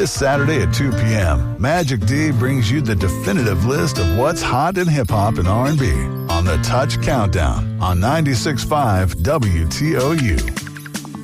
This Saturday at 2 p.m., Magic D brings you the definitive list of what's hot in hip-hop and R&B on the Touch Countdown on 96.5 WTOU.